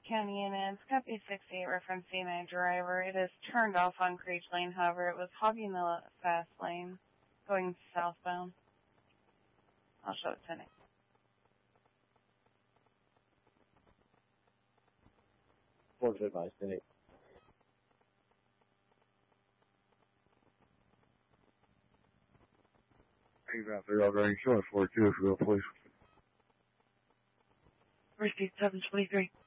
County units, copy 68, reference CNA driver. It is turned off on Creech Lane, however, it was hogging the fast lane, going southbound. I'll show it to Nick. Forward advice, Nick. Hey, about 3 Range, 42, real please. Receipt 723.